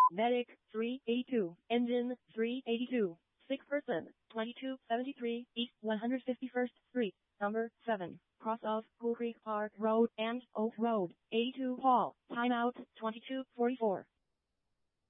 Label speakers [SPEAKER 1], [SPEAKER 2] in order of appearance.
[SPEAKER 1] Medic 382, Engine 382, 6 person, 2273 East 151st Street, number 7, cross of Cool Creek Park Road and Oak Road, 82 Hall, timeout 2244.